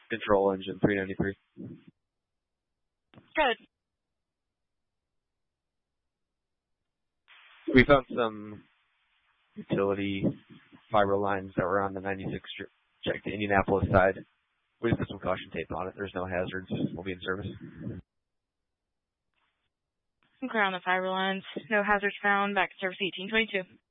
Control engine 393. Good. We found some utility fiber lines that were on the 96 check to Indianapolis side. We just put some caution tape on it. There's no hazards. We'll be in service. Clear on the fiber lines. No hazards found. Back to service 1822.